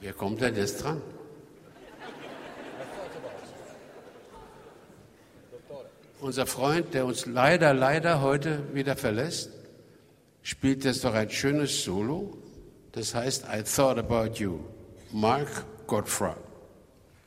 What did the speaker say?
Wer kommt denn jetzt dran? Unser Freund, der uns leider heute wieder verlässt, spielt jetzt doch ein schönes Solo. Das heißt I Thought About You. Mark Gottfried.